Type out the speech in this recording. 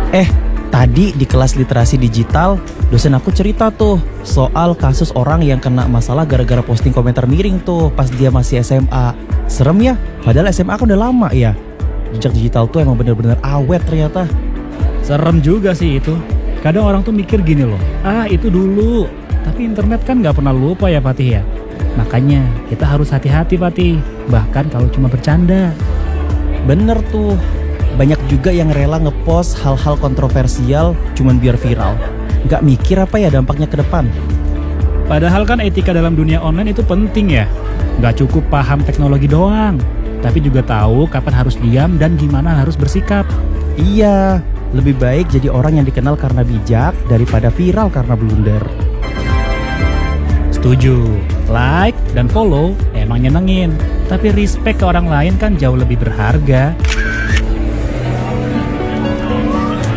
Tadi di kelas literasi digital, dosen aku cerita tuh soal kasus orang yang kena masalah gara-gara posting komentar miring tuh pas dia masih SMA. Serem ya, padahal SMA kan udah lama ya. Jejak digital tuh emang bener-bener awet ternyata. Serem juga sih itu. Kadang orang tuh mikir gini loh, itu dulu. Tapi internet kan gak pernah lupa ya Fatih ya. Makanya kita harus hati-hati Fatih, bahkan kalau cuma bercanda. Bener tuh, banyak juga yang rela ngepost hal-hal kontroversial cuman biar viral. Gak mikir apa ya dampaknya ke depan. Padahal kan etika dalam dunia online itu penting ya. Gak cukup paham teknologi doang, tapi juga tahu kapan harus diam dan gimana harus bersikap. Iya, lebih baik jadi orang yang dikenal karena bijak daripada viral karena blunder. Setuju, like dan follow emang nyenengin, tapi respect ke orang lain kan jauh lebih berharga.